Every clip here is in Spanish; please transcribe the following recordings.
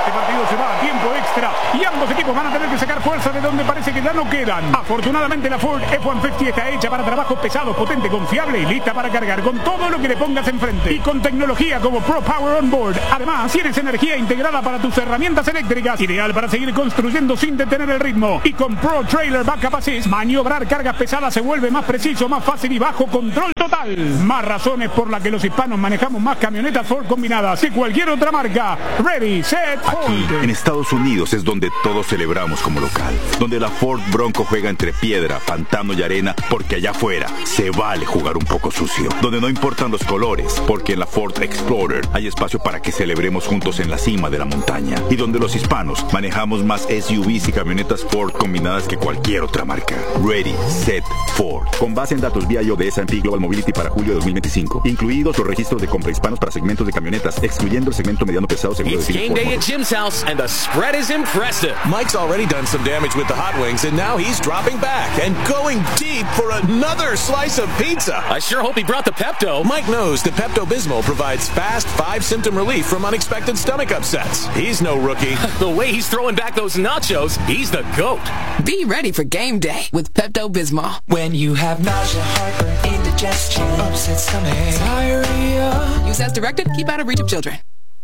Este partido se va a tiempo extra y ambos equipos van a tener que sacar fuerza de donde parece que ya no quedan. Afortunadamente la Ford F-150 está hecha para trabajos pesados, potente, confiable y lista para cargar con todo lo que le pongas enfrente. Y con tecnología como Pro Power On Board. Además, tienes energía integrada para tus herramientas eléctricas, ideal para seguir construyendo sin detener el ritmo. Y con Pro Trailer Backup Assist, maniobrar cargas pesadas se vuelve más preciso, más fácil y bajo control total. Más razones por las que los hispanos manejamos más camionetas Ford combinadas que cualquier otra marca. Ready, set, Ford. Aquí, en Estados Unidos, es donde todos celebramos como local. Donde la Ford Bronco juega entre piedra, pantano y arena, porque allá afuera se vale jugar un poco sucio. Donde no importan los colores, porque en la Ford Explorer hay espacio para que celebremos juntos en la cima de la montaña. Y donde los hispanos manejamos más SUVs y camionetas Ford combinadas que cualquier otra marca. Ready, set, Ford. Con base en datos vía de S&P Global Mobility para julio de 2025. Incluidos los registros de compra hispanos para segmentos de camionetas, excluyendo el segmento mediano pesado seguro de It's game day at Jim's house, and the spread is impressive. Mike's already done some damage with the hot wings, and now he's dropping back and going deep for another slice of pizza. I sure hope he brought the Pepto. Mike knows that Pepto-Bismol provides fast 5-symptom relief from unexpected stomach upsets. He's no rookie. The way he's throwing back those nachos, he's the GOAT. Be ready for game day with Pepto-Bismol. When you have nausea, heartburn, indigestion, upset stomach, diarrhea. Use as directed. Keep out of reach of children.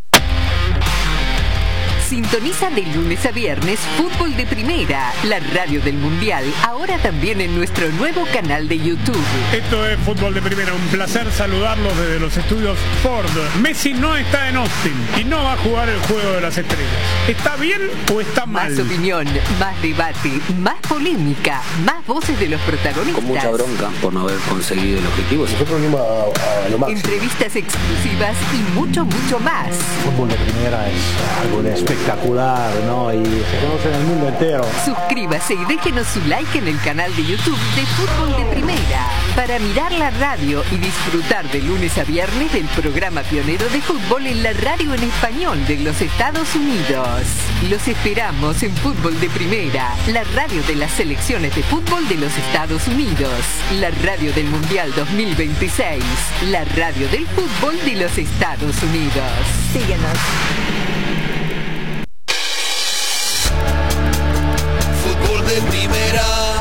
Sintoniza de lunes a viernes Fútbol de Primera, la radio del Mundial, ahora también en nuestro nuevo canal de YouTube. Esto es Fútbol de Primera, un placer saludarlos desde los estudios Ford. Messi no está en Austin y no va a jugar el Juego de las Estrellas. ¿Está bien o está mal? Más opinión, más debate, más polémica, más voces de los protagonistas. Con mucha bronca por no haber conseguido el objetivo. Nosotros venimos a lo máximo. Entrevistas exclusivas y mucho, mucho más. Fútbol de Primera es algo de espectacular, ¿no? Y se conoce en el mundo entero. Suscríbase y déjenos su like en el canal de YouTube de Fútbol de Primera para mirar la radio y disfrutar de lunes a viernes del programa pionero de fútbol en la radio en español de los Estados Unidos. Los esperamos en Fútbol de Primera, la radio de las selecciones de fútbol de los Estados Unidos, la radio del Mundial 2026, la radio del fútbol de los Estados Unidos. Síguenos. De primera.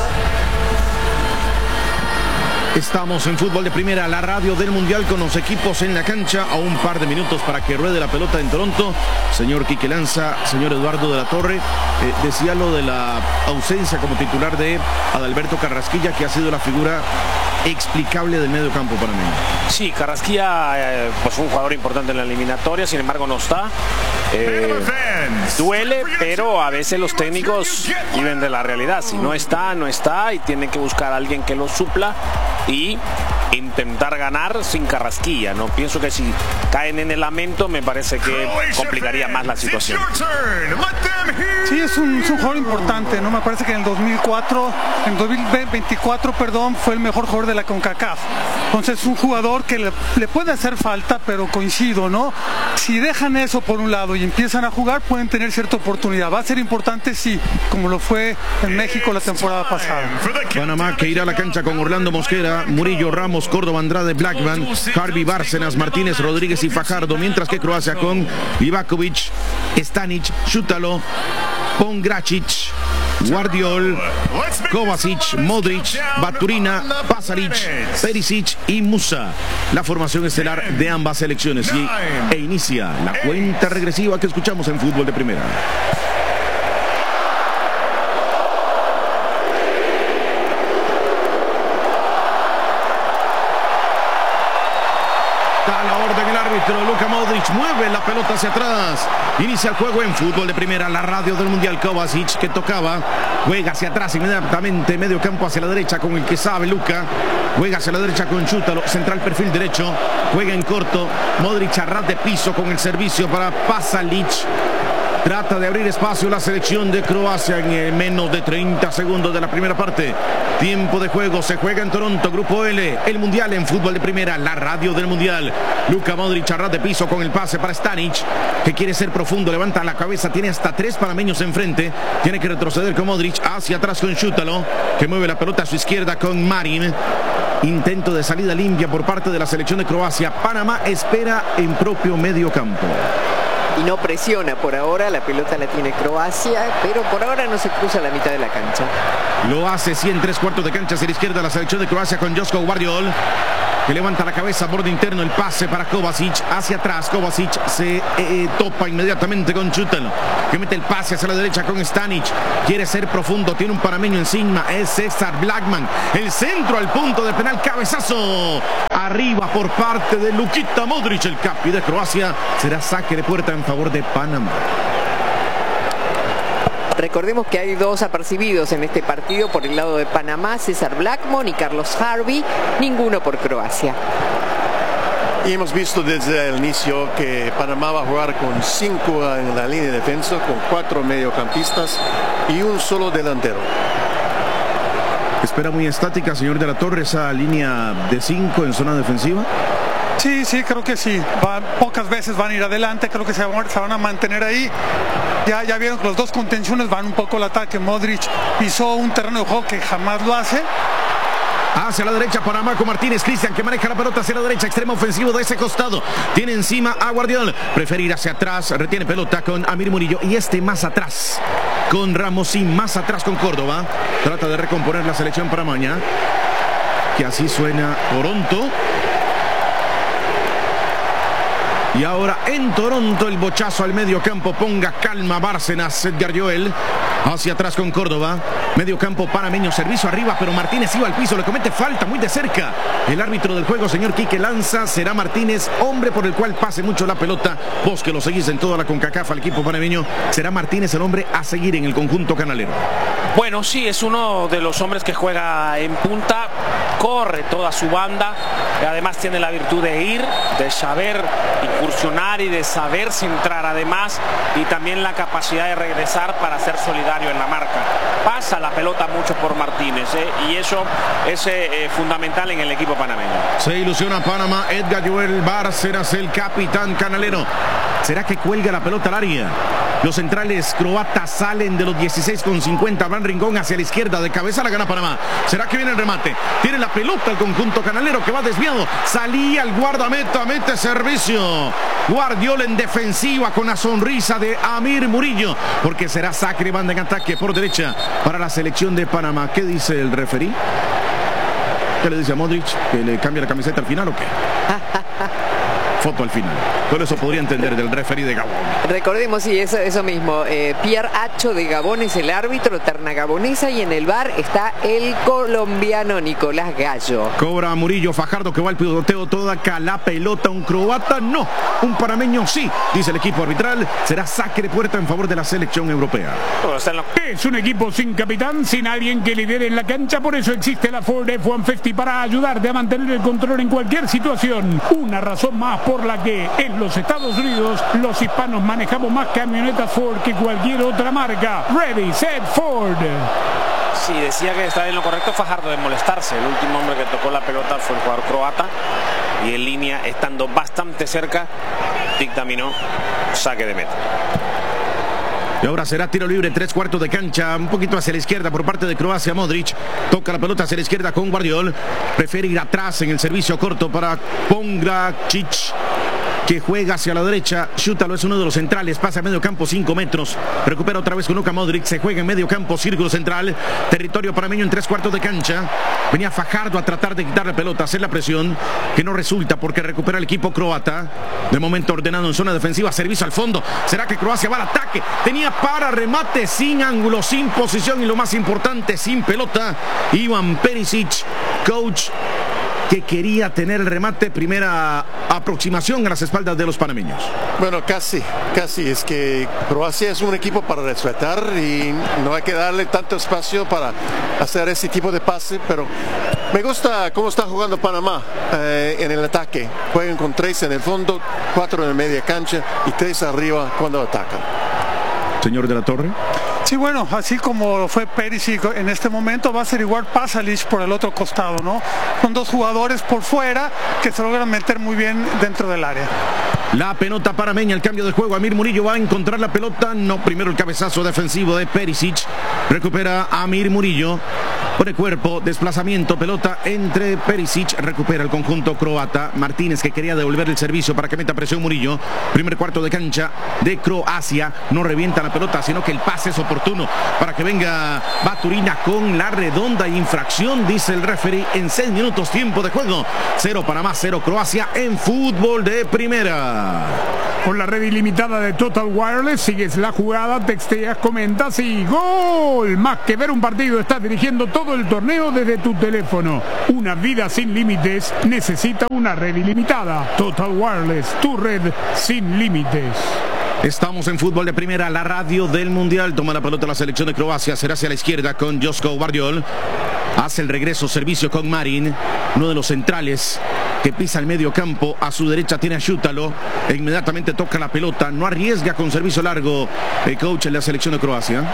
Estamos en Fútbol de Primera, la radio del Mundial con los equipos en la cancha. A un par de minutos para que ruede la pelota en Toronto. Señor Quique Lanza, señor Eduardo de la Torre, decía lo de la ausencia como titular de Adalberto Carrasquilla, que ha sido la figura explicable del medio campo para mí. Sí, Carrasquilla pues fue un jugador importante en la eliminatoria, sin embargo no está. Duele, pero a veces los técnicos viven de la realidad. Si no está, no está, y tienen que buscar a alguien que lo supla y intentar ganar sin Carrasquilla. No pienso que si caen en el lamento, me parece que complicaría más la situación. Sí, es un jugador importante, ¿no? Me parece que en el 2024, fue el mejor jugador de la CONCACAF. Entonces es un jugador que le puede hacer falta, pero coincido, ¿no? Si dejan eso por un lado y empiezan a jugar, pueden tener cierta oportunidad. Va a ser importante, sí, como lo fue en México la temporada pasada. Panamá que irá a la cancha con Orlando Mosquera, Murillo, Ramos, Córdoba, Andrade, Blackman, Harvey, Bárcenas, Martínez, Rodríguez y Fajardo, mientras que Croacia con Livakovic, Stanic, Šutalo, Pongracic, Guardiol, Kovacic, Modric, Baturina, Pasalic, Perisic y Musa. La formación estelar de ambas selecciones e inicia la cuenta regresiva que escuchamos en Fútbol de Primera. Da la orden el árbitro. Luka Modric mueve la pelota hacia atrás. Inicia el juego en Fútbol de Primera, la radio del Mundial. Kovacic, que tocaba, juega hacia atrás inmediatamente, medio campo hacia la derecha con el que sabe Luka. Juega hacia la derecha con Šutalo, central perfil derecho, juega en corto. Modric a ras de piso con el servicio para Pasalic. Trata de abrir espacio la selección de Croacia en menos de 30 segundos de la primera parte. Tiempo de juego, se juega en Toronto, Grupo L, el Mundial en Fútbol de Primera, la radio del Mundial. Luka Modric a ras de piso con el pase para Stanic, que quiere ser profundo, levanta la cabeza, tiene hasta 3 panameños enfrente. Tiene que retroceder con Modric, hacia atrás con Šutalo, que mueve la pelota a su izquierda con Marin. Intento de salida limpia por parte de la selección de Croacia. Panamá espera en propio medio campo. y no presiona por ahora. La pelota la tiene Croacia, pero por ahora no se cruza la mitad de la cancha. Lo hace sí en 3/4 de cancha hacia la izquierda la selección de Croacia con Joško Gvardiol, que levanta la cabeza, borde interno, el pase para Kovacic, hacia atrás. Kovacic se topa inmediatamente con Šutel, que mete el pase hacia la derecha con Stanic, quiere ser profundo, tiene un panameño encima, es Cesar Blackman, el centro al punto de penal, cabezazo arriba por parte de Luka Modric, el capi de Croacia. Será saque de puerta en favor de Panamá. Recordemos que hay dos apercibidos en este partido por el lado de Panamá, Cesar Blackman y Carlos Harvey, ninguno por Croacia. Y hemos visto desde el inicio que Panamá va a jugar con 5 en la línea de defensa, con 4 mediocampistas y un solo delantero. ¿Espera muy estática, señor de la Torre, esa línea de 5 en zona defensiva? Sí, creo que sí. Pocas veces van a ir adelante, creo que se van a mantener ahí. Ya vieron que los dos contenciones van un poco al ataque. Modric pisó un terreno de juego que jamás lo hace. Hacia la derecha Panamá con Martínez Cristian, que maneja la pelota hacia la derecha, extremo ofensivo de ese costado. Tiene encima a Gvardiol, prefiere ir hacia atrás, retiene pelota con Amir Murillo y más atrás con Ramos y más atrás con Córdoba. Trata de recomponer la selección panameña, que así suena Toronto. Y ahora en Toronto el bochazo al medio campo, ponga calma Bárcenas, Edgar Joel, hacia atrás con Córdoba, medio campo panameño, servicio arriba, pero Martínez iba al piso, le comete falta muy de cerca. El árbitro del juego, señor Quique Lanza, será Martínez, hombre por el cual pase mucho la pelota. Vos que lo seguís en toda la CONCACAF al equipo panameño, será Martínez el hombre a seguir en el conjunto canalero. Bueno, sí, es uno de los hombres que juega en punta, corre toda su banda, y además tiene la virtud de ir, de saber incursionar y de saber centrar además, y también la capacidad de regresar para ser solidario en la marca. Pasa la pelota mucho por Martínez, y eso es fundamental en el equipo panameño. Se ilusiona Panamá, Edgar Joel Bárcenas, el capitán canalero. ¿Será que cuelga la pelota al área? Los centrales croatas salen de los 16,50. Van Rincón hacia la izquierda, de cabeza la gana Panamá. ¿Será que viene el remate? Tiene la pelota el conjunto canalero, que va desviado. Salía el guardameta, mete servicio. Gvardiol en defensiva con la sonrisa de Amir Murillo, porque será saque de banda en ataque por derecha para la selección de Panamá. ¿Qué dice el referí? ¿Qué le dice a Modric? ¿Que le cambia la camiseta al final o qué? Foto al final. Todo eso podría entender del referí de Gabón. Recordemos, sí, eso mismo. Pierre Acho de Gabón es el árbitro, terna gabonesa, y en el VAR está el colombiano Nicolás Gallo. Cobra Murillo, Fajardo que va al piloteo, toda la pelota, un croata no, un panameño sí, dice el equipo arbitral. Será saque de puerta en favor de la selección europea. Es un equipo sin capitán, sin alguien que lidere en la cancha, por eso existe la Ford F-150 para ayudarte a mantener el control en cualquier situación. Una razón más por la que en los Estados Unidos los hispanos manejamos más camionetas Ford que cualquier otra marca. Ready, set, Ford. Sí, decía que está en lo correcto Fajardo de molestarse. El último hombre que tocó la pelota fue el jugador croata, y en línea, estando bastante cerca, dictaminó saque de meta. Y ahora será tiro libre, 3/4 de cancha, un poquito hacia la izquierda por parte de Croacia. Modric toca la pelota hacia la izquierda con Gvardiol, prefiere ir atrás en el servicio corto para Pongracic, que juega hacia la derecha. Šutalo es uno de los centrales, pasa a medio campo 5 metros, recupera otra vez con Luka Modric, se juega en medio campo, círculo central, territorio panameño en 3/4 de cancha. Venía Fajardo a tratar de quitar la pelota, hacer la presión, que no resulta porque recupera el equipo croata. De momento ordenado en zona defensiva, servicio al fondo. ¿Será que Croacia va al ataque? Tenía para remate, sin ángulo, sin posición y lo más importante, sin pelota. Ivan Perisic, coach, que quería tener el remate, primera aproximación a las espaldas de los panameños. Bueno, casi, es que Croacia es un equipo para respetar y no hay que darle tanto espacio para hacer ese tipo de pase, pero me gusta cómo está jugando Panamá en el ataque. Juegan con 3 en el fondo, 4 en la media cancha y 3 arriba cuando atacan. Señor de la Torre. Sí, bueno, así como fue Perisic en este momento, va a ser igual Pasalic por el otro costado, ¿no? Son dos jugadores por fuera que se logran meter muy bien dentro del área. La pelota panameña, el cambio de juego. Amir Murillo va a encontrar la pelota. No, primero el cabezazo defensivo de Perisic. Recupera Amir Murillo. Pone cuerpo, desplazamiento, pelota entre Perisic, recupera el conjunto croata. Martínez, que quería devolver el servicio para que meta presión Murillo. Primer cuarto de cancha de Croacia. No revienta la pelota, sino que el pase es oportuno para que venga Baturina con la redonda. Infracción, dice el referee, en 6 minutos tiempo de juego. 0 Panamá, 0 Croacia en fútbol de primera. Con la red ilimitada de Total Wireless, sigues la jugada, texteas, comentas y ¡gol! Más que ver un partido, estás dirigiendo todo el torneo desde tu teléfono. Una vida sin límites necesita una red ilimitada. Total Wireless, tu red sin límites. Estamos en fútbol de primera, la radio del mundial. Toma la pelota la selección de Croacia, será hacia la izquierda con Josko Vardiol. Hace el regreso, servicio con Marin, uno de los centrales que pisa el medio campo. A su derecha tiene a Šutalo, e inmediatamente toca la pelota, no arriesga con servicio largo el coach en la selección de Croacia.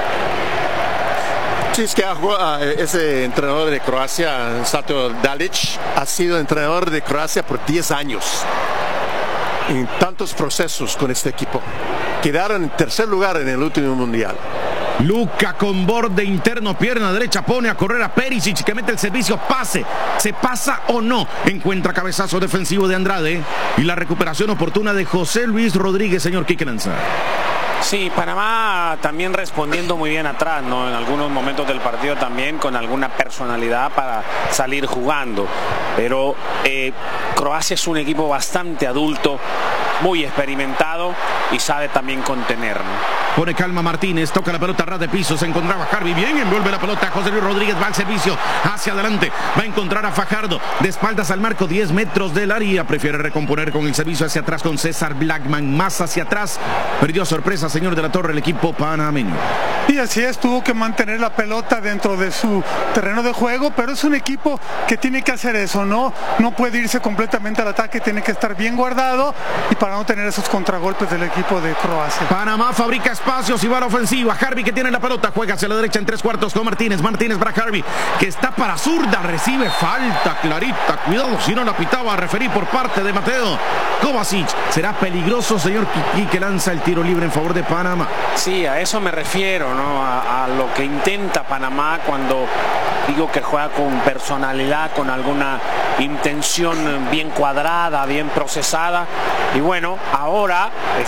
Sí, es que ese entrenador de Croacia, Sato Dalic, ha sido entrenador de Croacia por 10 años. En tantos procesos con este equipo. Quedaron en tercer lugar en el último mundial. Luka con borde interno, pierna derecha, pone a correr a Perisic, que mete el servicio, pase, se pasa o no, encuentra cabezazo defensivo de Andrade y la recuperación oportuna de José Luis Rodríguez, señor Quique Lanza. Sí, Panamá también respondiendo muy bien atrás, ¿no? En algunos momentos del partido también con alguna personalidad para salir jugando. Pero Croacia es un equipo bastante adulto, muy experimentado y sabe también contener, ¿no? Pone calma Martínez, toca la pelota a ras de piso, se encontraba Harvey, bien, envuelve la pelota, José Luis Rodríguez va al servicio, hacia adelante, va a encontrar a Fajardo, de espaldas al marco, 10 metros del área, prefiere recomponer con el servicio hacia atrás con César Blackman, más hacia atrás, perdió sorpresa, señor de la Torre, el equipo panameño. Y así es, tuvo que mantener la pelota dentro de su terreno de juego, pero es un equipo que tiene que hacer eso, no puede irse completamente al ataque, tiene que estar bien guardado y para no tener esos contragolpes del equipo de Croacia. Panamá fabrica espacios y va a la ofensiva. Harvey, que tiene la pelota, juega hacia la derecha en 3/4 con Martínez. Martínez para Harvey, que está para zurda, recibe falta clarita. Cuidado si no la pitaba a referir por parte de Mateo Kovacic. Será peligroso, señor Kiki, que lanza el tiro libre en favor de Panamá. Sí, a eso me refiero, ¿no? A lo que intenta Panamá cuando digo que juega con personalidad, con alguna intención bien cuadrada, bien procesada. Y bueno, ahora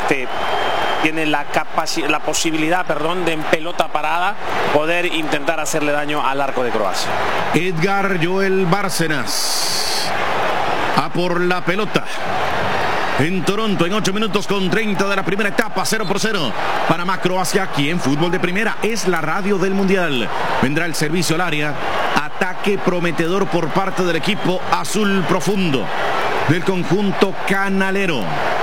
tiene la posibilidad, de en pelota parada poder intentar hacerle daño al arco de Croacia. Edgar Joel Bárcenas a por la pelota. En Toronto, en 8 minutos con 30 de la primera etapa, 0-0. Panamá-Croacia, aquí en fútbol de primera, es la radio del mundial. Vendrá el servicio al área. Ataque prometedor por parte del equipo azul profundo del conjunto canalero.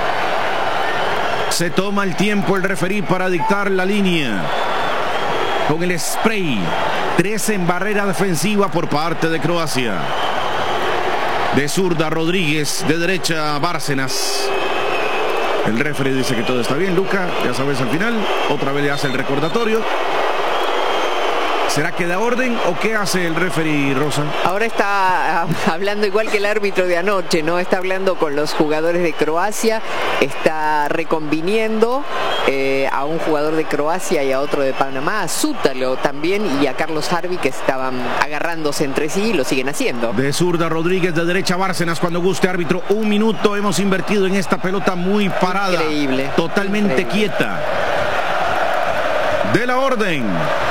Se toma el tiempo el referí para dictar la línea. Con el spray, 3 en barrera defensiva por parte de Croacia. De zurda Rodríguez, de derecha Bárcenas. El referee dice que todo está bien, Luca, ya sabes al final. Otra vez le hace el recordatorio. ¿Será que da orden o qué hace el referee, Rosa? Ahora está hablando igual que el árbitro de anoche, ¿no? Está hablando con los jugadores de Croacia, está reconviniendo a un jugador de Croacia y a otro de Panamá, a Šutalo también y a Carlos Harvey, que estaban agarrándose entre sí y lo siguen haciendo. De zurda Rodríguez, de derecha Bárcenas, cuando guste, árbitro. 1 minuto hemos invertido en esta pelota muy parada. Increíble. Totalmente Increíble. Quieta. De la orden.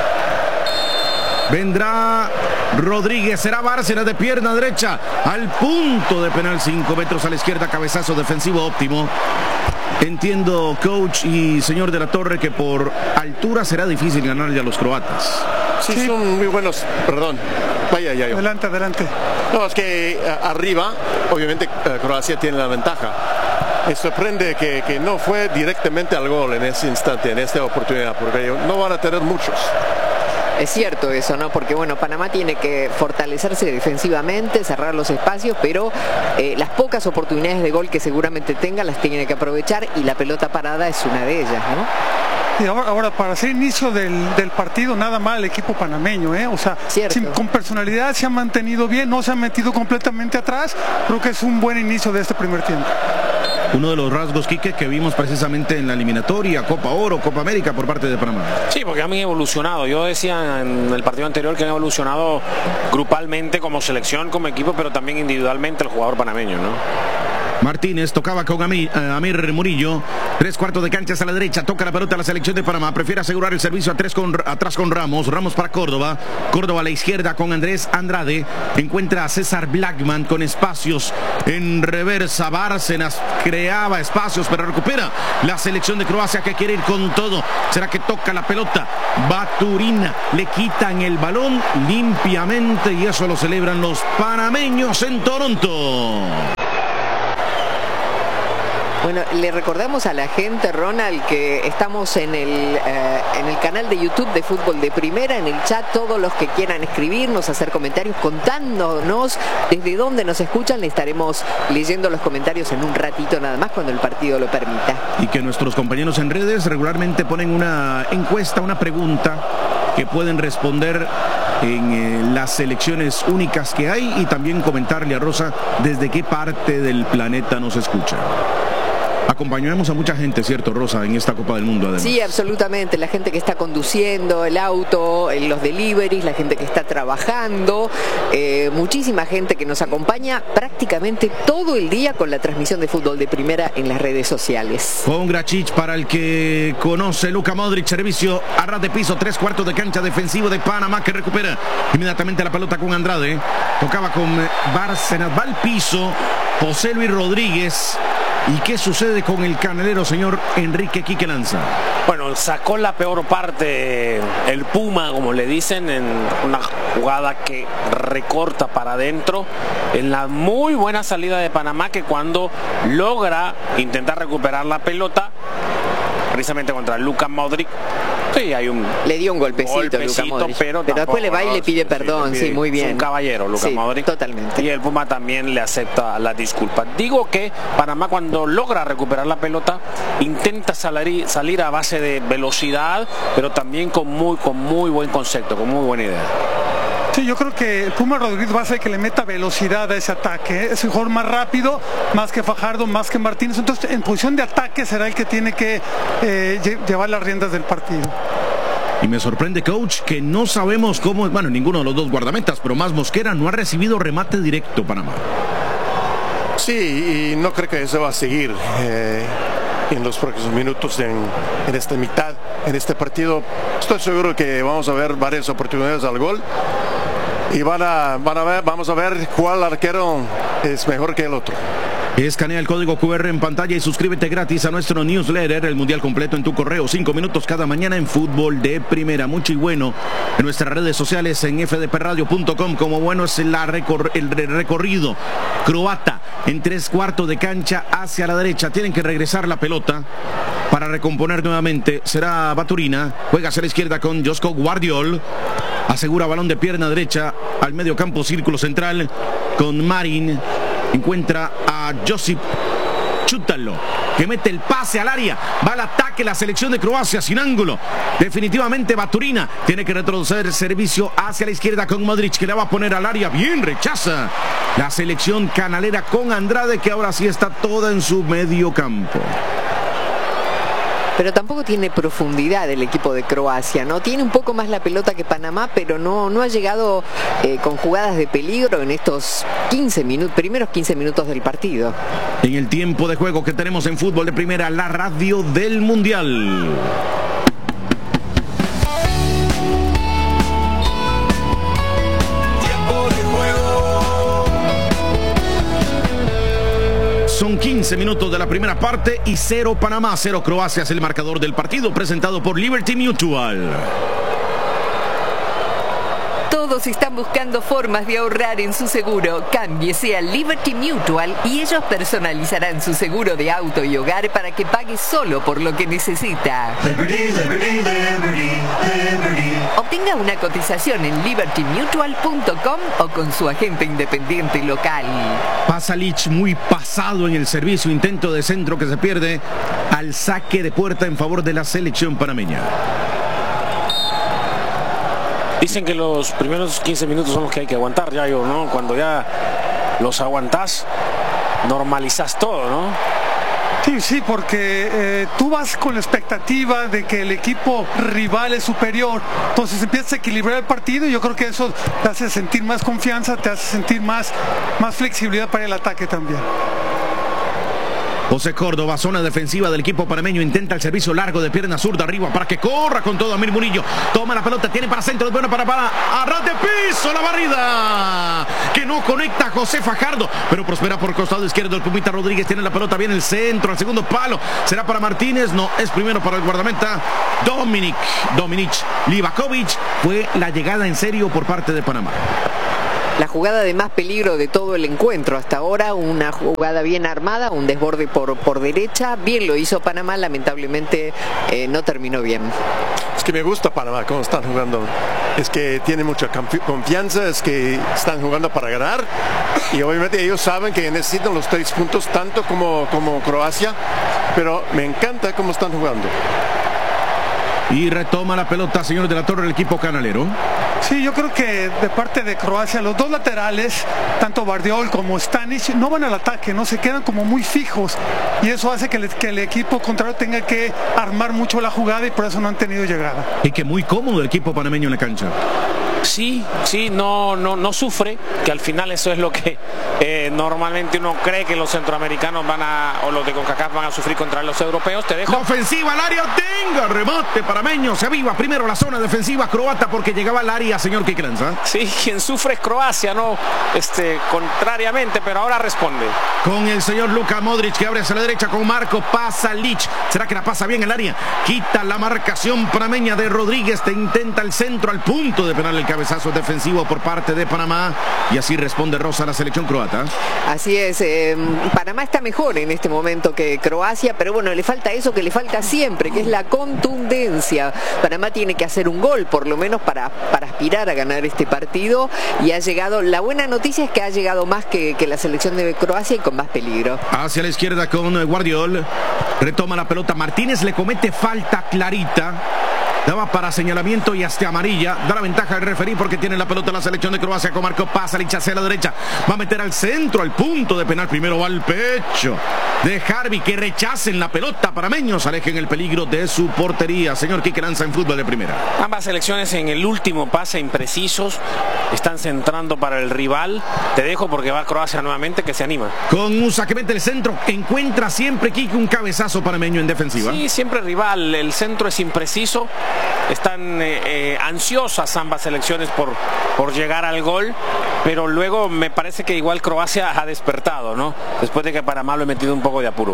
Vendrá Rodríguez, será Bárcenas de pierna derecha al punto de penal, 5 metros a la izquierda, cabezazo defensivo óptimo. Entiendo, coach y señor de la Torre, que por altura será difícil ganarle a los croatas. Sí, son muy buenos, perdón. Vaya, ya yo. Adelante, adelante. No, es que arriba, obviamente Croacia tiene la ventaja. Me sorprende que no fue directamente al gol en ese instante, en esta oportunidad, porque no van a tener muchos. Es cierto eso, ¿no? Porque bueno, Panamá tiene que fortalecerse defensivamente, cerrar los espacios, pero las pocas oportunidades de gol que seguramente tenga las tiene que aprovechar y la pelota parada es una de ellas, ¿no? Y ahora para hacer inicio del partido, nada mal el equipo panameño, o sea, con personalidad se ha mantenido bien, no se ha metido completamente atrás. Creo que es un buen inicio de este primer tiempo. uno de los rasgos, Quique, que vimos precisamente en la eliminatoria, Copa Oro, Copa América por parte de Panamá. Sí, porque han evolucionado. Yo decía en el partido anterior que han evolucionado grupalmente como selección, como equipo, pero también individualmente el jugador panameño, ¿no? Martínez tocaba con Amir Murillo. 3/4 de cancha hacia la derecha. Toca la pelota a la selección de Panamá. Prefiere asegurar el servicio atrás con Ramos. Ramos para Córdoba. Córdoba a la izquierda con Andrés Andrade. Encuentra a César Blackman con espacios en reversa. Bárcenas creaba espacios, pero recupera la selección de Croacia, que quiere ir con todo. ¿Será que toca la pelota? Baturina. Le quitan el balón limpiamente y eso lo celebran los panameños en Toronto. Bueno, le recordamos a la gente, Ronald, que estamos en el canal de YouTube de Fútbol de Primera, en el chat, todos los que quieran escribirnos, hacer comentarios, contándonos desde dónde nos escuchan, le estaremos leyendo los comentarios en un ratito nada más cuando el partido lo permita. Y que nuestros compañeros en redes regularmente ponen una encuesta, una pregunta que pueden responder en las selecciones únicas que hay y también comentarle a Rosa desde qué parte del planeta nos escucha. Acompañamos a mucha gente, ¿cierto, Rosa, en esta Copa del Mundo? Además. Sí, absolutamente. La gente que está conduciendo el auto, los deliveries, la gente que está trabajando, muchísima gente que nos acompaña prácticamente todo el día con la transmisión de Fútbol de Primera en las redes sociales. Con Gračić, para el que conoce, Luka Modrić, servicio a ras de piso, 3/4 de cancha defensivo de Panamá, que recupera inmediatamente la pelota con Andrade. Tocaba con Bárcenas, va al piso, José Luis Rodríguez. ¿Y qué sucede con el canelero, señor Enrique Quique Lanza? Bueno, sacó la peor parte el Puma, como le dicen, en una jugada que recorta para adentro, en la muy buena salida de Panamá, que cuando logra intentar recuperar la pelota, precisamente contra Luka Modrić, sí, le dio un golpecito Luka Modrić, pero después le va y le pide perdón, sí, muy bien. Es un caballero, Luka Modrić. Totalmente. Y el Puma también le acepta la disculpa. Digo que Panamá, cuando logra recuperar la pelota, intenta salir a base de velocidad, pero también con muy buen concepto, con muy buena idea. Sí, yo creo que el Puma Rodríguez va a ser que le meta velocidad a ese ataque. Es un jugador más rápido, más que Fajardo, más que Martínez. Entonces, en posición de ataque será el que tiene que llevar las riendas del partido. Y me sorprende, coach, que no sabemos cómo, bueno, ninguno de los dos guardametas, pero más Mosquera no ha recibido remate directo Panamá. Sí, y no creo que eso va a seguir en los próximos minutos en esta mitad, en este partido. Estoy seguro que vamos a ver varias oportunidades al gol y vamos a ver cuál arquero es mejor que el otro. Escanea el código QR en pantalla y suscríbete gratis a nuestro newsletter, el Mundial completo en tu correo. 5 minutos cada mañana en Fútbol de Primera. Mucho y bueno en nuestras redes sociales, en fdpradio.com. Como bueno es el recorrido croata en 3/4 de cancha hacia la derecha. Tienen que regresar la pelota para recomponer nuevamente. Será Baturina. Juega hacia la izquierda con Josko Guardiol. Asegura balón de pierna derecha al medio campo, círculo central con Marin. Encuentra a Josip Chútalo, que mete el pase al área. Va al ataque la selección de Croacia sin ángulo. Definitivamente Baturina tiene que retroceder servicio hacia la izquierda con Modrić, que la va a poner al área. Bien, rechaza la selección canalera con Andrade, que ahora sí está toda en su medio campo. Pero tampoco tiene profundidad el equipo de Croacia, ¿no? Tiene un poco más la pelota que Panamá, pero no ha llegado con jugadas de peligro en estos primeros 15 minutos del partido. En el tiempo de juego que tenemos en Fútbol de Primera, la radio del Mundial. Son 15 minutos de la primera parte y 0 Panamá, 0 Croacia es el marcador del partido, presentado por Liberty Mutual. Todos están buscando formas de ahorrar en su seguro. Cámbiese a Liberty Mutual y ellos personalizarán su seguro de auto y hogar para que pague solo por lo que necesita. Liberty, Liberty, Liberty, Liberty. Obtenga una cotización en libertymutual.com o con su agente independiente local. Pasalic muy pasado en el servicio, intento de centro que se pierde al saque de puerta en favor de la selección panameña. Dicen que los primeros 15 minutos son los que hay que aguantar, ya yo, ¿no? Cuando ya los aguantás, normalizás todo, ¿no? Sí, porque tú vas con la expectativa de que el equipo rival es superior, entonces empiezas a equilibrar el partido y yo creo que eso te hace sentir más confianza, te hace sentir más flexibilidad para el ataque también. José Córdoba, zona defensiva del equipo panameño, intenta el servicio largo de pierna zurda arriba para que corra con todo Amir Murillo. Toma la pelota, tiene para centro, bueno para a ras de piso, la barrida que no conecta José Fajardo, pero prospera por el costado izquierdo. El Pumita Rodríguez tiene la pelota, viene el centro, al segundo palo, será para Martínez, no, es primero para el guardameta Dominic Livakovic. Fue la llegada en serio por parte de Panamá. La jugada de más peligro de todo el encuentro hasta ahora, una jugada bien armada, un desborde por derecha, bien lo hizo Panamá, lamentablemente no terminó bien. Es que me gusta Panamá, cómo están jugando, es que tienen mucha confianza, es que están jugando para ganar y obviamente ellos saben que necesitan los 3 puntos tanto como Croacia, pero me encanta cómo están jugando. Y retoma la pelota, señor de la Torre, el equipo canalero. Sí, yo creo que de parte de Croacia, los dos laterales, tanto Bardiol como Stanic, no van al ataque, no se quedan como muy fijos. Y eso hace que el equipo contrario tenga que armar mucho la jugada y por eso no han tenido llegada. Y que muy cómodo el equipo panameño en la cancha. Sí, no sufre, que al final eso es lo que normalmente uno cree que los centroamericanos o los de CONCACAF van a sufrir contra los europeos. Te dejo. La ofensiva al área, tenga remate panameño, se aviva primero la zona defensiva croata porque llegaba al área, señor Quique Lanza. Sí, quien sufre es Croacia, no contrariamente, pero ahora responde. Con el señor Luka Modric que abre hacia la derecha con Marco Pasalic. ¿Será que la pasa bien el área? Quita la marcación panameña de Rodríguez, te intenta el centro al punto de penal, el cabezazo defensivo por parte de Panamá y así responde Rosa a la selección croata. Así es, Panamá está mejor en este momento que Croacia, pero bueno, le falta eso que le falta siempre, que es la contundencia. Panamá tiene que hacer un gol por lo menos para aspirar a ganar este partido y ha llegado, la buena noticia es que ha llegado más que la selección de Croacia y con más peligro. Hacia la izquierda con Guardiol, retoma la pelota, Martínez le comete falta clarita. Daba para señalamiento y hasta amarilla. Da la ventaja al referí porque tiene la pelota la selección de Croacia con Marco Pasalic hacia la derecha. Va a meter al centro, al punto de penal. Primero va al pecho de Harvey, que rechacen la pelota. Panameños alejen el peligro de su portería. Señor Quique Lanza en fútbol de primera. Ambas selecciones en el último pase imprecisos. Están centrando para el rival. Te dejo porque va Croacia nuevamente, que se anima. Con un saque mete el centro. Encuentra siempre Quique un cabezazo panameño en defensiva. Sí, siempre rival. El centro es impreciso. Están ansiosas ambas selecciones por llegar al gol, pero luego me parece que igual Croacia ha despertado, ¿no? Después de que Panamá lo he metido un poco de apuro.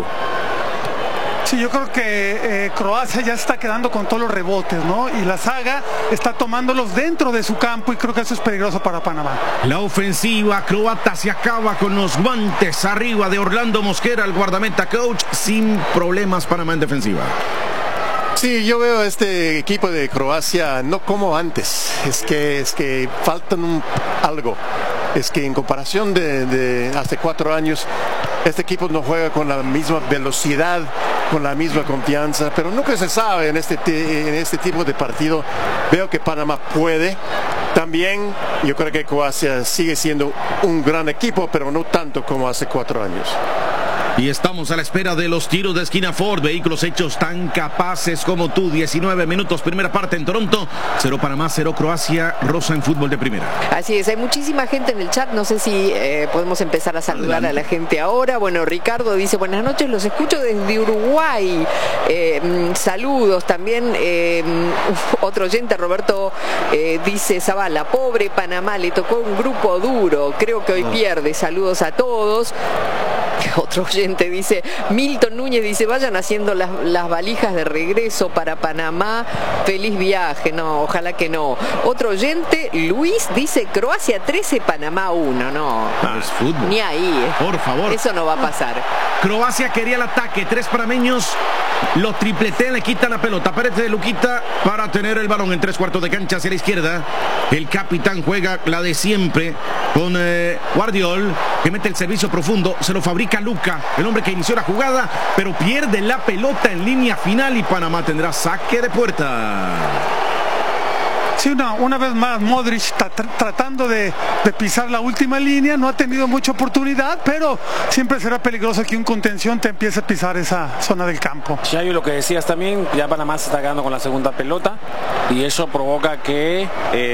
Sí, yo creo que Croacia ya está quedando con todos los rebotes, ¿no? Y la saga está tomándolos dentro de su campo y creo que eso es peligroso para Panamá. La ofensiva croata se acaba con los guantes arriba de Orlando Mosquera, el guardameta coach, sin problemas Panamá en defensiva. Sí, yo veo este equipo de Croacia no como antes, es que faltan algo, es que en comparación de hace 4 años, este equipo no juega con la misma velocidad, con la misma confianza, pero nunca se sabe en este tipo de partido. Veo que Panamá puede, también yo creo que Croacia sigue siendo un gran equipo, pero no tanto como hace 4 años. Y estamos a la espera de los tiros de esquina Ford. Vehículos hechos tan capaces como tú. 19 minutos, primera parte en Toronto. 0 Panamá, 0 Croacia. Rosa en fútbol de primera. Así es, hay muchísima gente en el chat. No sé si podemos empezar a saludar a la gente ahora. Bueno, Ricardo dice, buenas noches, los escucho desde Uruguay. Saludos también. Otro oyente, Roberto, dice, Zavala, pobre Panamá, le tocó un grupo duro. Creo que hoy pierde. Saludos a todos. Otro oyente dice, Milton Núñez dice, vayan haciendo las valijas de regreso para Panamá, feliz viaje. No, ojalá que no. Otro oyente, Luis, dice, Croacia 13, Panamá 1. No, es fútbol. Ni ahí. Por favor. Eso no va a pasar. Croacia quería el ataque, 3 panameños lo tripletean, le quitan la pelota. Pérez de Luquita para tener el balón en 3/4 de cancha hacia la izquierda. El capitán juega la de siempre con Guardiol, que mete el servicio profundo, se lo fabrica Luca, el hombre que inició la jugada, pero pierde la pelota en línea final y Panamá tendrá saque de puerta. Sí, una vez más Modric está tratando de pisar la última línea, no ha tenido mucha oportunidad, pero siempre será peligroso que un contención te empiece a pisar esa zona del campo. Ya lo que decías también, ya Panamá se está quedando con la segunda pelota y eso provoca que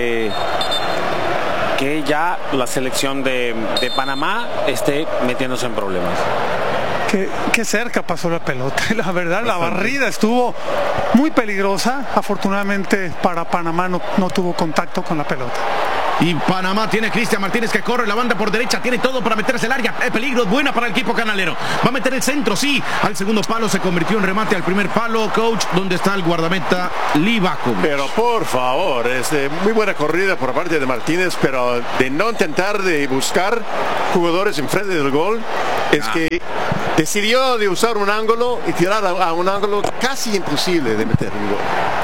ya la selección de Panamá esté metiéndose en problemas. Qué cerca pasó la pelota, la verdad, la barrida estuvo muy peligrosa. Afortunadamente para Panamá no tuvo contacto con la pelota. Y Panamá tiene Cristian Martínez que corre la banda por derecha, tiene todo para meterse el área, el peligro es buena para el equipo canalero, va a meter el centro, sí, al segundo palo, se convirtió en remate al primer palo. Coach, ¿dónde está el guardameta Livakovic? Pero por favor, muy buena corrida por parte de Martínez, pero de no intentar de buscar jugadores enfrente del gol, que decidió de usar un ángulo y tirar a un ángulo casi imposible de meter un gol.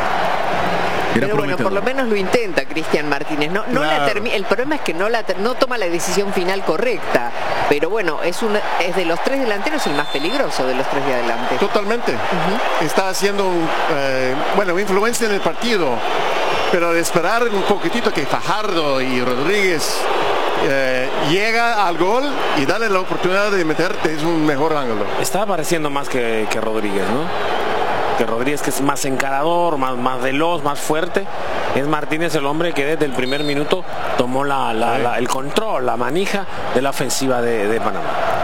Pero bueno, por lo menos lo intenta Cristian Martínez. El problema es que no toma la decisión final correcta. Pero bueno, es de los tres delanteros el más peligroso de los tres de adelante. Totalmente. Está haciendo influencia en el partido. Pero de esperar un poquitito que Fajardo y Rodríguez llega al gol y darle la oportunidad de meterte es un mejor ángulo. Está apareciendo más que Rodríguez, ¿no? Que Rodríguez, que es más encarador, más veloz, más fuerte. Es Martínez el hombre que desde el primer minuto tomó el control, la manija de la ofensiva de Panamá.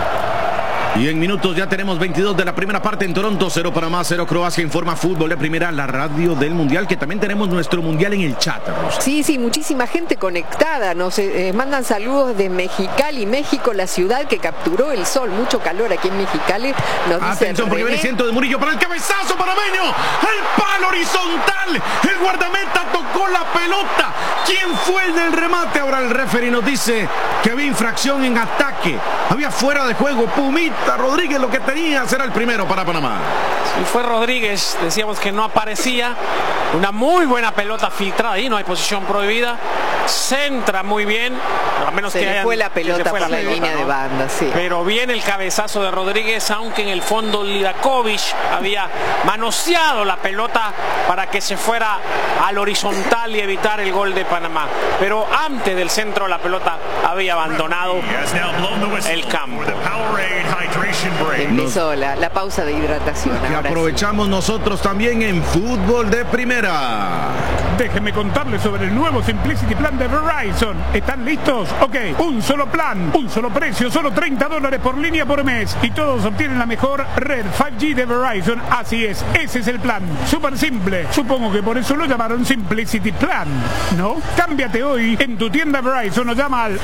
Y en minutos ya tenemos 22 de la primera parte en Toronto. 0 Panamá, 0 Croacia. Informa Fútbol de Primera, la radio del Mundial, que también tenemos nuestro Mundial en el chat, Rosa. Sí, muchísima gente conectada. Nos mandan saludos de Mexicali, México, la ciudad que capturó el sol. Mucho calor aquí en Mexicali. Nos atención, porque viene Ciento de Murillo para el cabezazo panameño. El palo horizontal. El guardameta tocó la pelota. ¿Quién fue el del remate? Ahora el referee nos dice que había infracción en ataque. Había fuera de juego. Pumita Rodríguez lo que tenía será el primero para Panamá. Y fue Rodríguez, decíamos que no aparecía. Una muy buena pelota filtrada ahí, no hay posición prohibida. Centra muy bien, a menos se que le fue la pelota por la línea de banda, sí. Pero bien el cabezazo de Rodríguez, aunque en el fondo Livakovic había manoseado la pelota para que se fuera al horizontal y evitar el gol de Panamá. Pero antes del centro la pelota había abandonado el campo. Empezó la pausa de hidratación. Que aprovechamos nosotros también en Fútbol de Primera. Déjenme contarles sobre el nuevo Simplicity Plan de Verizon. ¿Están listos? Ok, un solo plan, un solo precio, solo $30 por línea por mes. Y todos obtienen la mejor red 5G de Verizon. Así es, ese es el plan. Súper simple. Supongo que por eso lo llamaron Simplicity Plan, ¿no? Cámbiate hoy en tu tienda Verizon o llama al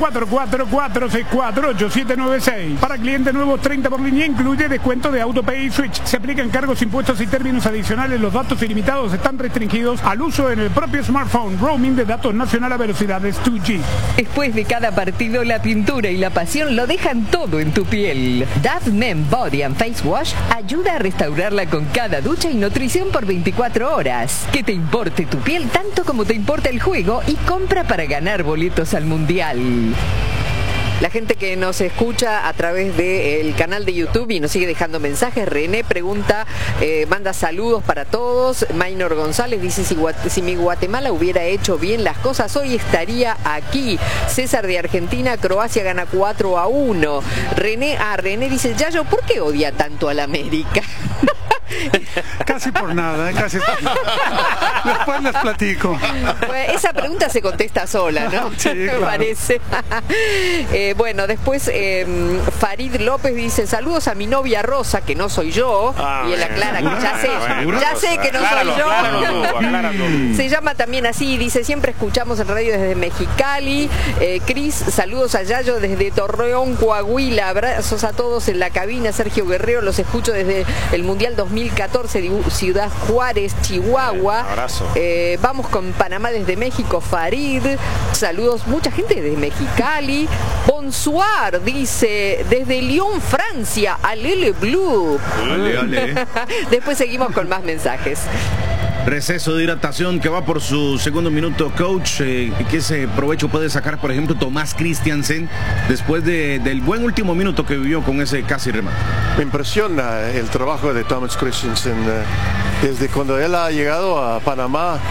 844-464-8796. Para clientes nuevos, 30 por línea, incluye descuento de AutoPay y Switch. Se aplican cargos, impuestos y términos adicionales. Los datos ilimitados están restringidos al uso en el propio smartphone. Roaming de datos nacional a velocidades 2G. Después de cada partido, la pintura y la pasión lo dejan todo en tu piel. Dove Men Body and Face Wash ayuda a restaurarla con cada ducha y nutrición por 24 horas. Que te importe tu piel tanto como te importa el juego y compra para ganar boletos al Mundial. La gente que nos escucha a través del canal de YouTube y nos sigue dejando mensajes. René pregunta, manda saludos para todos. Maynor González dice, si mi Guatemala hubiera hecho bien las cosas, hoy estaría aquí. César de Argentina, Croacia gana 4-1. René dice, Yayo, ¿por qué odia tanto a la América? Casi por nada, casi por nada. Después les platico. Bueno, esa pregunta se contesta sola, ¿no? Sí, claro. Me parece. Bueno, después Farid López dice, saludos a mi novia Rosa, que no soy yo. Y él aclara que ya sé que no soy yo. Se llama también así, dice, siempre escuchamos en radio desde Mexicali. Cris, saludos a Yayo desde Torreón, Coahuila. Abrazos a todos en la cabina. Sergio Guerrero, los escucho desde el Mundial 2014 de Ciudad Juárez, Chihuahua. Vamos con Panamá desde México, Farid. Saludos, mucha gente desde Mexicali. Bonsoir, dice, desde Lyon, Francia, Alele Blue. Ale. Después seguimos con más mensajes. Receso de hidratación que va por su segundo minuto, coach. ¿Qué ese provecho puede sacar, por ejemplo, Tomás Christiansen después del buen último minuto que vivió con ese casi remate? Me impresiona el trabajo de Thomas Christiansen. Desde cuando él ha llegado a Panamá,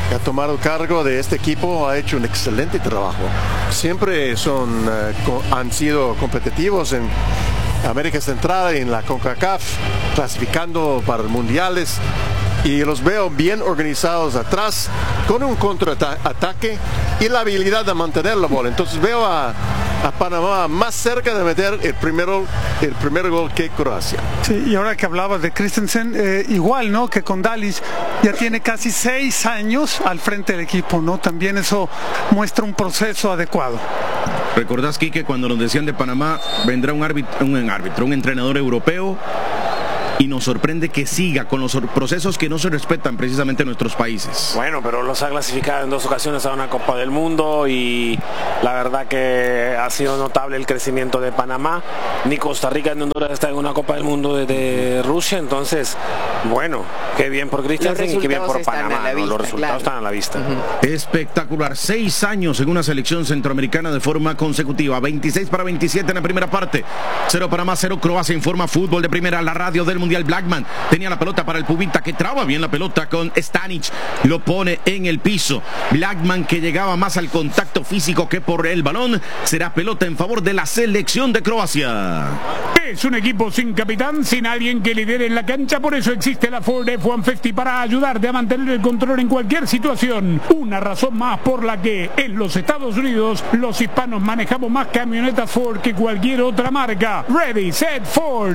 ha tomado cargo de este equipo, ha hecho un excelente trabajo. Siempre han sido competitivos en América Central, en la CONCACAF, clasificando para mundiales. Y los veo bien organizados atrás, con un contraataque y la habilidad de mantener la bola. Entonces veo a Panamá más cerca de meter el primer gol que Croacia. Sí, y ahora que hablabas de Christensen, igual, ¿no? Que con Dalic ya tiene casi 6 años al frente del equipo, ¿no? También eso muestra un proceso adecuado. ¿Recordás, Quique, cuando nos decían de Panamá, vendrá un entrenador europeo? Y nos sorprende que siga con los procesos que no se respetan precisamente en nuestros países. Bueno, pero los ha clasificado en 2 ocasiones a una Copa del Mundo y la verdad que ha sido notable el crecimiento de Panamá. Ni Costa Rica ni Honduras está en una Copa del Mundo de Rusia, entonces, bueno, qué bien por Christensen y qué bien por Panamá, ¿no? Los resultados están a la vista. Espectacular, 6 años en una selección centroamericana de forma consecutiva, 26-27 en la primera parte, 0 Panamá, 0 Croacia. Informa Fútbol de Primera, la radio del Mundial. Blackman tenía la pelota para el Pubita, que traba bien la pelota con Stanic, lo pone en el piso. Blackman, que llegaba más al contacto físico que por el balón, será pelota en favor de la selección de Croacia. Es un equipo sin capitán, sin alguien que lidere en la cancha, por eso existe la Ford F-150 para ayudarte a mantener el control en cualquier situación. Una razón más por la que en los Estados Unidos los hispanos manejamos más camionetas Ford que cualquier otra marca. Ready, set, Ford.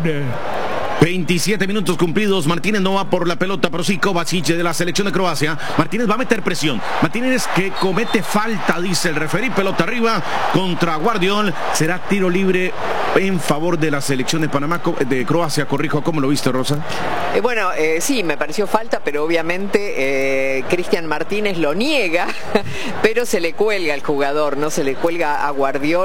27 minutos cumplidos. Martínez no va por la pelota, pero sí Kovacic de la selección de Croacia. Martínez va a meter presión. Martínez, que comete falta, dice el referí. Pelota arriba contra Guardiol. Será tiro libre en favor de la selección de Panamá, de Croacia. Corrijo, ¿cómo lo viste, Rosa? Sí, me pareció falta, pero obviamente Cristian Martínez lo niega, pero se le cuelga al jugador, ¿no? Se le cuelga a Guardiol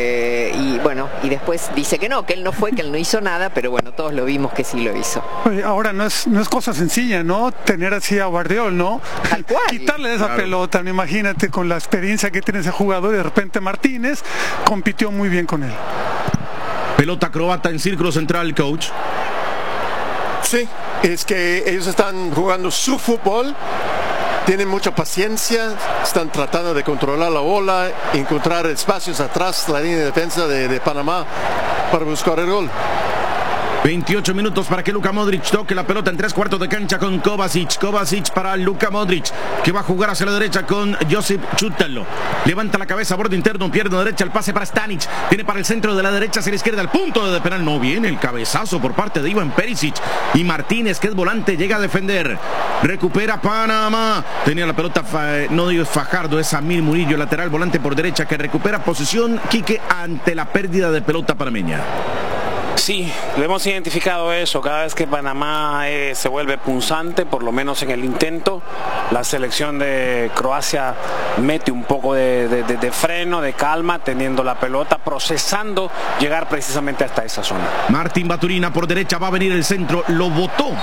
y después dice que no, que él no fue, que él no hizo nada, pero bueno, todos lo vimos que sí lo hizo. Ahora no es cosa sencilla, ¿no? Tener así a Guardiol, ¿no? Tal cual. Quitarle esa pelota, ¿no? Imagínate con la experiencia que tiene ese jugador y de repente Martínez compitió muy bien con él. Pelota croata en círculo central, coach. Sí, es que ellos están jugando su fútbol, tienen mucha paciencia, están tratando de controlar la bola, encontrar espacios atrás de la línea de defensa de Panamá para buscar el gol. 28 minutos para que Luka Modric toque la pelota en 3/4 de cancha con Kovacic. Kovacic para Luka Modric, que va a jugar hacia la derecha con Josip Chútalo. Levanta la cabeza, borde interno, pierna derecha, el pase para Stanic. Tiene para el centro de la derecha hacia la izquierda, al punto de penal. No viene el cabezazo por parte de Ivan Perisic. Y Martínez, que es volante, llega a defender. Recupera Panamá. Tenía la pelota, no digo Fajardo, es Amir Murillo, lateral volante por derecha, que recupera posición, Quique, ante la pérdida de pelota panameña. Sí, le hemos identificado eso. Cada vez que Panamá se vuelve punzante, por lo menos en el intento, la selección de Croacia mete un poco de freno, de calma, teniendo la pelota, procesando, llegar precisamente hasta esa zona. Martín Baturina por derecha, va a venir el centro, lo botó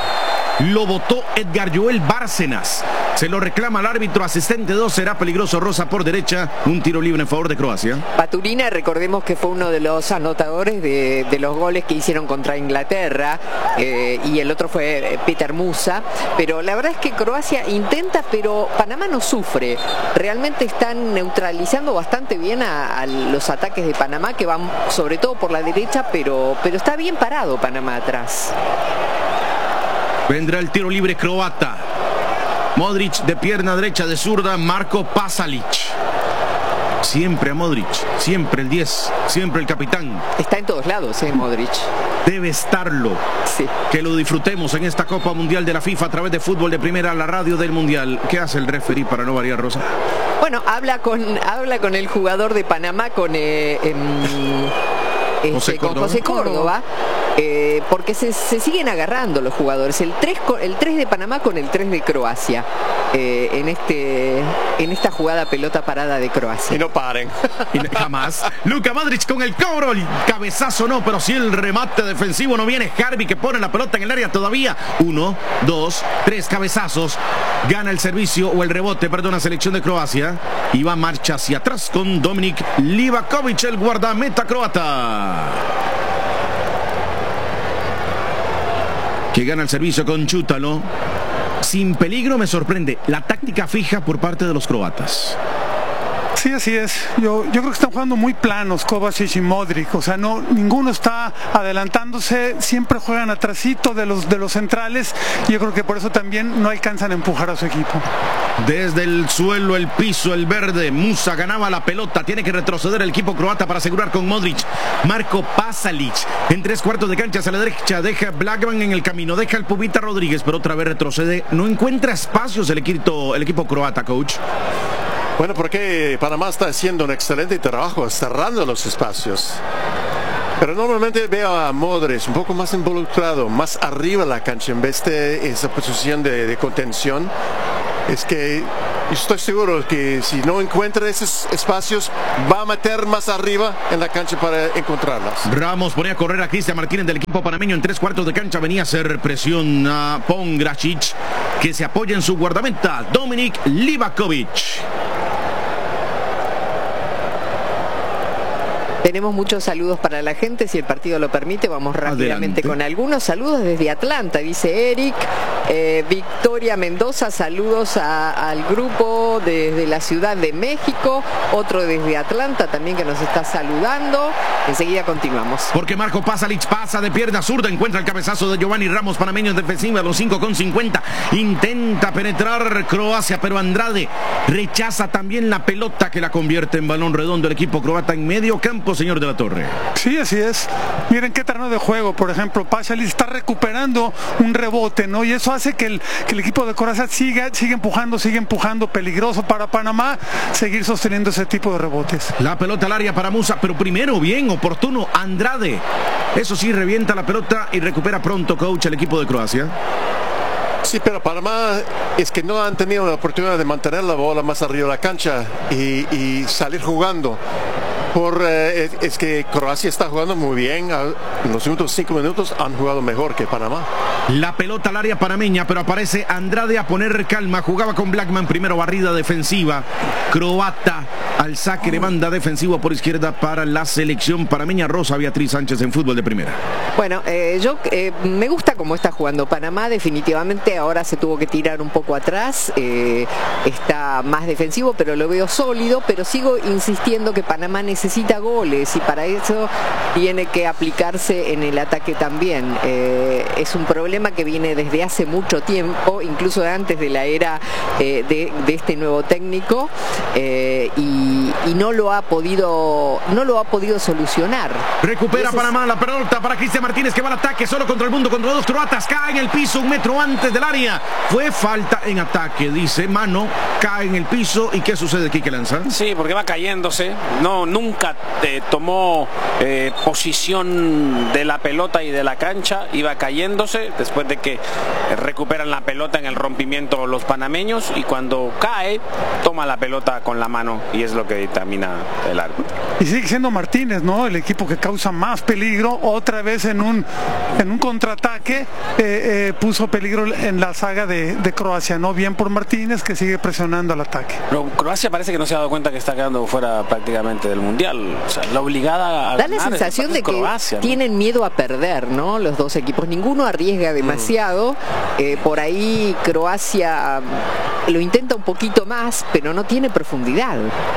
Edgar Joel Bárcenas. Se lo reclama el árbitro asistente 2, será peligroso. Rosa por derecha, un tiro libre en favor de Croacia. Baturina, recordemos que fue uno de los anotadores de los goles que hicieron contra Inglaterra, y el otro fue Petar Musa, pero la verdad es que Croacia intenta, pero Panamá no sufre. Realmente están neutralizando bastante bien a los ataques de Panamá, que van sobre todo por la derecha, pero está bien parado Panamá atrás. Vendrá el tiro libre croata. Modric de pierna derecha, de zurda, Marko Pasalic. Siempre a Modric, siempre el 10, siempre el capitán. Está en todos lados, Modric. Debe estarlo. Sí. Que lo disfrutemos en esta Copa Mundial de la FIFA a través de Fútbol de Primera, la radio del Mundial. ¿Qué hace el referí para no variar, Rosa? Bueno, habla con el jugador de Panamá, con José Córdoba, porque se siguen agarrando los jugadores, el 3 de Panamá con el 3 de Croacia, en esta jugada pelota parada de Croacia. Y no paren. Jamás. Luka Modric con el cobro, el cabezazo no, pero sí el remate defensivo. No viene Harvey, que pone la pelota en el área todavía. 1, 2, 3 cabezazos. Gana el servicio o el rebote, perdón, selección de Croacia. Y va marcha hacia atrás con Dominik Livakovic, el guardameta croata, que gana el servicio con Chútalo. sin peligro me sorprende la táctica fija por parte de los croatas. Sí, así es. Yo creo que están jugando muy planos Kovacic y Modric. O sea, ninguno está adelantándose. Siempre juegan atrasito de los centrales. Y yo creo que por eso también no alcanzan a empujar a su equipo. Desde el suelo, el piso, el verde. Musa ganaba la pelota. Tiene que retroceder el equipo croata para asegurar con Modric. Marko Pasalic en 3/4 de cancha hacia la derecha. Deja Blackman en el camino. Deja el Pubita Rodríguez, pero otra vez retrocede. No encuentra espacios el equipo croata, coach. Bueno, porque Panamá está haciendo un excelente trabajo cerrando los espacios. Pero normalmente veo a Modric un poco más involucrado, más arriba de la cancha en vez de esa posición de contención. Es que estoy seguro que si no encuentra esos espacios, va a meter más arriba en la cancha para encontrarlas. Ramos ponía a correr a Cristian Martínez del equipo panameño en 3/4 de cancha. Venía a hacer presión a Pongracic, que se apoya en su guardameta, Dominik Livakovic. Tenemos muchos saludos para la gente, si el partido lo permite, vamos rápidamente con algunos. Saludos desde Atlanta, dice Eric. Victoria Mendoza, saludos al grupo desde la Ciudad de México. Otro desde Atlanta también que nos está saludando. Enseguida continuamos. Porque Marko Pasalic pasa de pierna zurda, encuentra el cabezazo de Giovanni Ramos, panameño en defensiva, a los 5:50. Intenta penetrar Croacia, pero Andrade rechaza también la pelota, que la convierte en balón redondo el equipo croata en medio campo, señor de la Torre. Sí, así es. Miren qué terreno de juego. Por ejemplo, Pasalic está recuperando un rebote, ¿no? Y eso hace que el equipo de Croacia sigue empujando, peligroso para Panamá seguir sosteniendo ese tipo de rebotes. La pelota al área para Musa, pero primero bien oportuno Andrade. Eso sí, revienta la pelota y recupera pronto, coach, el equipo de Croacia. Sí, pero Panamá es que no han tenido la oportunidad de mantener la bola más arriba de la cancha y salir jugando. Es que Croacia está jugando muy bien. En los últimos 5 minutos han jugado mejor que Panamá. La pelota al área panameña, pero aparece Andrade a poner calma. Jugaba con Blackman, primero barrida defensiva croata al saque de banda defensivo por izquierda para la selección panameña. Rosa Beatriz Sánchez en fútbol de primera. Bueno, me gusta cómo está jugando Panamá. Definitivamente ahora se tuvo que tirar un poco atrás. Está más defensivo, pero lo veo sólido. Pero sigo insistiendo que Panamá necesita goles y para eso tiene que aplicarse en el ataque también. Es un problema que viene desde hace mucho tiempo, incluso antes de la era de este nuevo técnico, y no lo ha podido solucionar. Recupera Panamá la pelota para Cristian Martínez, que va al ataque solo contra el mundo, contra dos croatas. Cae en el piso 1 metro antes del área. Fue falta en ataque, dice mano. Cae en el piso. ¿Y qué sucede, Quique Lanza? Sí, porque va cayéndose. Nunca tomó posición de la pelota y de la cancha. Iba cayéndose después de que recuperan la pelota en el rompimiento los panameños, y cuando cae toma la pelota con la mano y es lo que dictamina el árbitro. Y sigue siendo Martínez, ¿no? El equipo que causa más peligro. Otra vez en un contraataque puso peligro en la saga de Croacia, ¿no? Bien por Martínez, que sigue presionando al ataque. Pero Croacia parece que no se ha dado cuenta que está quedando fuera prácticamente del Mundial. O sea, la obligada a da la sensación de que Croacia, ¿no? Tienen miedo a perder, ¿no? Los dos equipos. Ninguno arriesga demasiado. Por ahí Croacia lo intenta un poquito más, pero no tiene profundidad.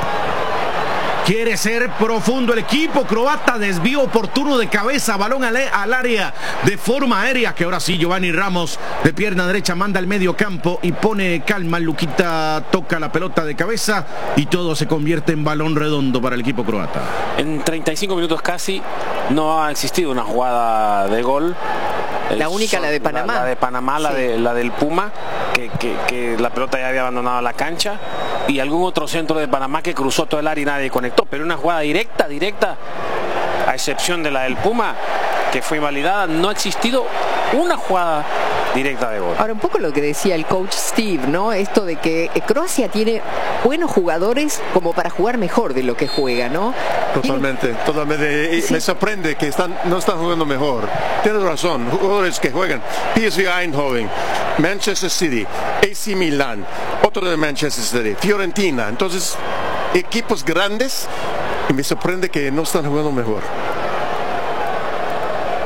Quiere ser profundo el equipo croata. Desvío oportuno de cabeza, balón al área de forma aérea, que ahora sí Giovanni Ramos de pierna derecha manda al medio campo y pone calma. Luquita toca la pelota de cabeza y todo se convierte en balón redondo para el equipo croata. En 35 minutos casi no ha existido una jugada de gol. La única, la de Panamá. La de Panamá, sí. la del Puma, que la pelota ya había abandonado la cancha, y algún otro centro de Panamá que cruzó todo el área y nadie conectó. Pero una jugada directa, a excepción de la del Puma, que fue invalidada, no ha existido una jugada directa de gol. Ahora, un poco lo que decía el coach Steve, ¿no? Esto de que Croacia tiene buenos jugadores como para jugar mejor de lo que juega, ¿no? Totalmente. Sí. Me sorprende que no están jugando mejor. Tienes razón, jugadores que juegan PSV Eindhoven, Manchester City, AC Milan, otro de Manchester City, Fiorentina. Entonces, equipos grandes, y me sorprende que no están jugando mejor.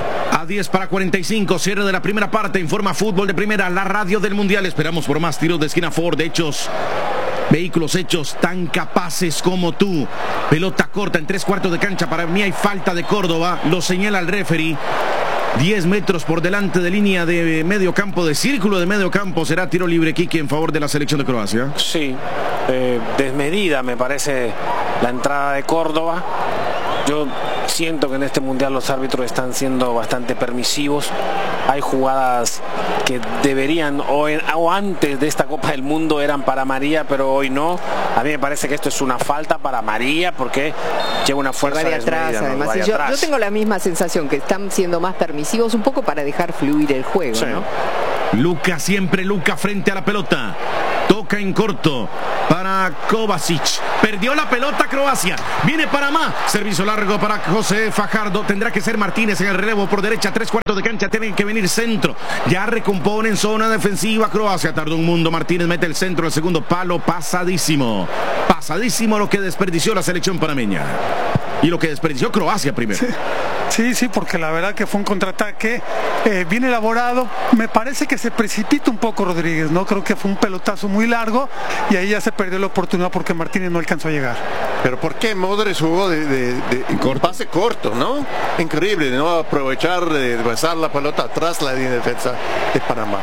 10:45, cierre de la primera parte. Informa Fútbol de Primera, la radio del Mundial. Esperamos por más tiros de esquina Ford. Hechos, vehículos hechos tan capaces como tú. Pelota corta en 3/4 de cancha. Para mí hay falta de Córdoba. Lo señala el referee. 10 metros por delante de línea de medio campo, de círculo de medio campo. Será tiro libre, Quique, en favor de la selección de Croacia. Sí, desmedida me parece la entrada de Córdoba. Yo siento que en este mundial los árbitros están siendo bastante permisivos. Hay jugadas que deberían o antes de esta Copa del Mundo eran para María, pero hoy no. A mí me parece que esto es una falta para María porque lleva una fuerza de atrás, además. Yo tengo la misma sensación, que están siendo más permisivos un poco para dejar fluir el juego, sí, ¿no? Luka, siempre Luka frente a la pelota. Toca en corto para Kovacic. Perdió la pelota Croacia. Viene Panamá. Servicio largo para José Fajardo. Tendrá que ser Martínez en el relevo por derecha. 3/4 de cancha. Tienen que venir centro. Ya recompone en zona defensiva Croacia. Tardó un mundo. Martínez mete el centro. El segundo palo. Pasadísimo. Pasadísimo lo que desperdició la selección panameña. Y lo que desperdició Croacia primero. Sí, porque la verdad que fue un contraataque bien elaborado. Me parece que se precipita un poco Rodríguez, ¿no? Creo que fue un pelotazo muy largo y ahí ya se perdió la oportunidad porque Martínez no alcanzó a llegar. Pero ¿por qué Modric jugó de pase corto, no? Increíble, de no aprovechar de besar la pelota atrás la línea de defensa de Panamá.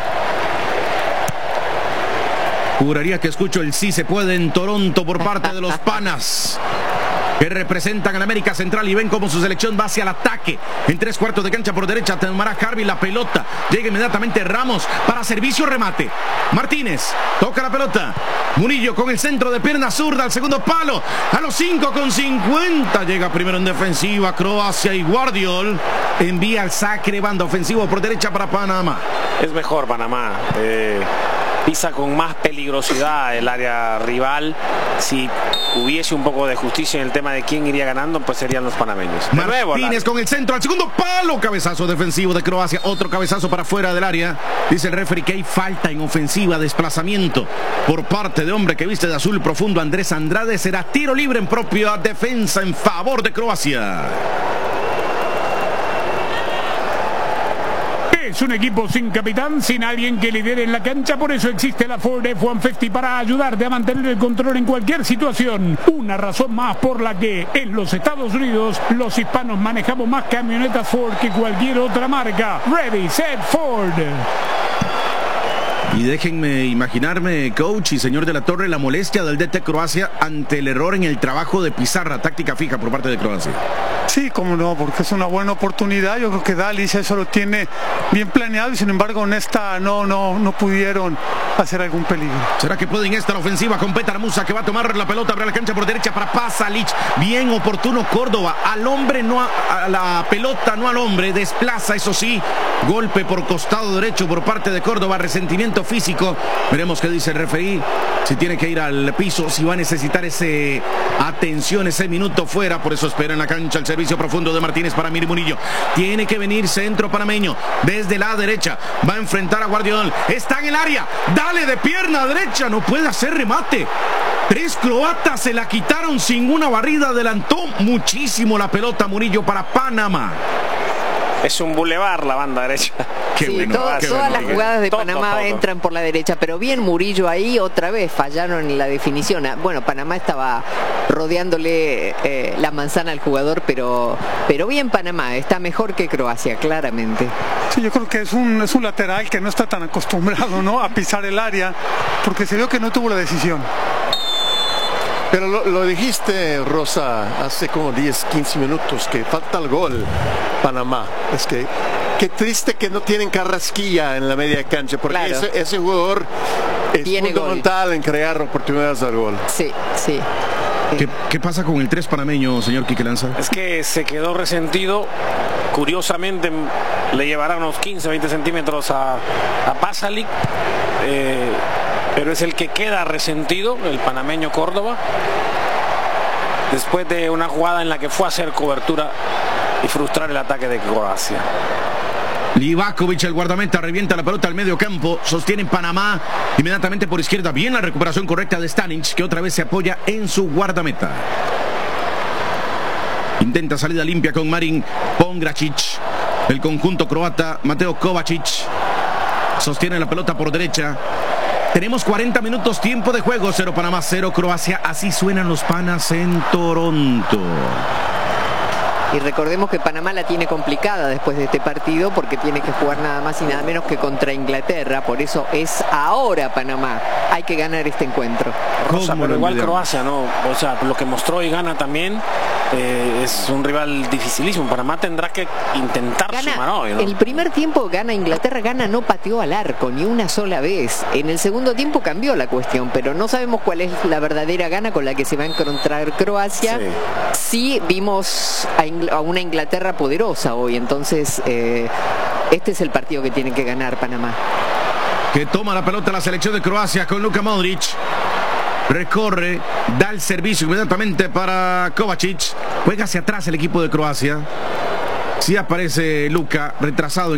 Juraría que escucho el sí se puede en Toronto por parte de los panas, que representan a la América Central y ven cómo su selección va hacia el ataque. En 3/4 de cancha por derecha tomará Harvey la pelota. Llega inmediatamente Ramos para servicio remate. Martínez toca la pelota. Murillo con el centro de pierna zurda al segundo palo. A los 5:50 llega primero en defensiva Croacia y Guardiol envía al saque de banda ofensivo por derecha para Panamá. Es mejor Panamá. Pisa con más peligrosidad el área rival. Si hubiese un poco de justicia en el tema de quién iría ganando, pues serían los panameños. Martínez con el centro al segundo palo. Cabezazo defensivo de Croacia. Otro cabezazo para fuera del área. Dice el referee que hay falta en ofensiva. Desplazamiento por parte de hombre que viste de azul profundo, Andrés Andrade. Será tiro libre en propia defensa en favor de Croacia. Es un equipo sin capitán, sin alguien que lidere en la cancha, por eso existe la Ford F-150 para ayudarte a mantener el control en cualquier situación. Una razón más por la que en los Estados Unidos los hispanos manejamos más camionetas Ford que cualquier otra marca. Ready, set, Ford. Y déjenme imaginarme, coach y señor de la Torre, la molestia del DT Croacia ante el error en el trabajo de pizarra, táctica fija por parte de Croacia. Sí, cómo no, porque es una buena oportunidad. Yo creo que Dalis eso lo tiene bien planeado y sin embargo en esta no pudieron hacer algún peligro. ¿Será que pueden esta la ofensiva con Petar Musa, que va a tomar la pelota, abre la cancha por derecha para Pasalic? Bien oportuno Córdoba, al hombre, no a la pelota, no al hombre, desplaza, eso sí, golpe por costado derecho por parte de Córdoba, resentimiento físico. Veremos qué dice el referee, si tiene que ir al piso, si va a necesitar ese atención, ese minuto fuera. Por eso espera en la cancha el servicio profundo de Martínez para Miri Murillo. Tiene que venir centro panameño desde la derecha, va a enfrentar a Guardiol, está en el área, dale de pierna derecha, no puede hacer remate. 3 croatas se la quitaron sin una barrida, adelantó muchísimo la pelota Murillo para Panamá. Es un bulevar la banda derecha. Qué sí, bueno, todas las jugadas de Panamá entran por la derecha, pero bien Murillo ahí, otra vez fallaron en la definición. Bueno, Panamá estaba rodeándole la manzana al jugador, pero bien Panamá, está mejor que Croacia, claramente. Sí, yo creo que es un lateral que no está tan acostumbrado, ¿no?, a pisar el área, porque se vio que no tuvo la decisión. Pero lo dijiste, Rosa, hace como 10, 15 minutos, que falta el gol Panamá. Es que qué triste que no tienen Carrasquilla en la media cancha, porque claro, ese jugador es fundamental en crear oportunidades al gol. Sí, sí. ¿Qué pasa con el 3 panameño, señor Quique Lanza? Es que se quedó resentido. Curiosamente le llevará unos 15, 20 centímetros a Pasalic. Pero es el que queda resentido, el panameño Córdoba, después de una jugada en la que fue a hacer cobertura y frustrar el ataque de Croacia. Livakovic, el guardameta, revienta la pelota al medio campo, sostiene Panamá inmediatamente por izquierda. Bien la recuperación correcta de Stanic, que otra vez se apoya en su guardameta. Intenta salida limpia con Marin Pongracic. El conjunto croata, Mateo Kovacic, sostiene la pelota por derecha. Tenemos 40 minutos, tiempo de juego. 0 Panamá, 0 Croacia. Así suenan los panas en Toronto. Y recordemos que Panamá la tiene complicada después de este partido porque tiene que jugar nada más y nada menos que contra Inglaterra. Por eso es ahora Panamá. Hay que ganar este encuentro. Rosa, pero igual Croacia, ¿no? O sea, lo que mostró y gana también es un rival dificilísimo. Panamá tendrá que intentar sumar hoy, ¿no? El primer tiempo gana Inglaterra, no pateó al arco ni una sola vez. En el segundo tiempo cambió la cuestión, pero no sabemos cuál es la verdadera gana con la que se va a encontrar Croacia. Sí vimos a una Inglaterra poderosa hoy, entonces este es el partido que tiene que ganar Panamá. Que toma la pelota la selección de Croacia con Luka Modric. Recorre, da el servicio inmediatamente para Kovacic. Juega hacia atrás el equipo de Croacia. Sí aparece Luka, retrasado.